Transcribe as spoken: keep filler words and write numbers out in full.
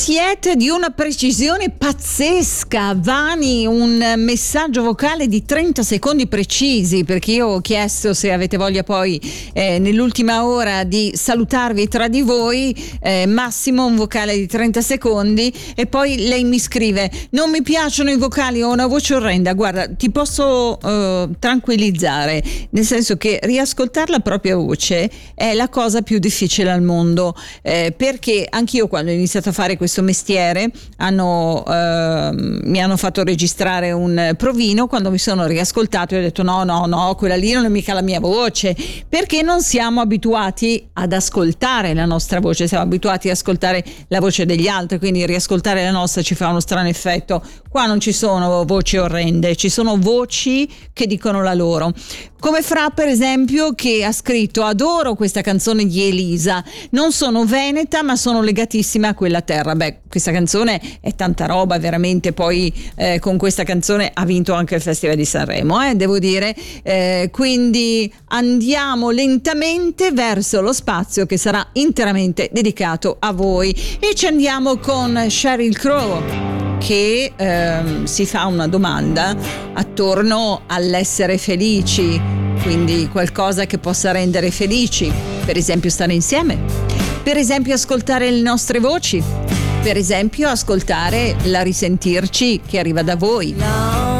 Siete di una precisione pazzesca. Vani, un messaggio vocale di trenta secondi precisi, perché io ho chiesto se avete voglia poi eh, nell'ultima ora di salutarvi tra di voi, eh, massimo un vocale di trenta secondi, e poi lei mi scrive: non mi piacciono i vocali, ho una voce orrenda. Guarda, ti posso eh, tranquillizzare, nel senso che riascoltare la propria voce è la cosa più difficile al mondo, eh, perché anch'io, quando ho iniziato a fare questo mestiere, hanno, eh, mi hanno fatto registrare un provino. Quando mi sono riascoltato ho detto no no no quella lì non è mica la mia voce, perché non siamo abituati ad ascoltare la nostra voce, siamo abituati ad ascoltare la voce degli altri, quindi riascoltare la nostra ci fa uno strano effetto. Qua non ci sono voci orrende, ci sono voci che dicono la loro, come Fra, per esempio, che ha scritto: adoro questa canzone di Elisa, non sono veneta ma sono legatissima a quella terra. Beh, questa canzone è tanta roba veramente. Poi eh, con questa canzone ha vinto anche il Festival di Sanremo, eh, devo dire, eh, quindi andiamo lentamente verso lo spazio che sarà interamente dedicato a voi, e ci andiamo con Sheryl Crow, che ehm, si fa una domanda attorno all'essere felici, quindi qualcosa che possa rendere felici, per esempio stare insieme, per esempio ascoltare le nostre voci, per esempio ascoltare la risentirci che arriva da voi.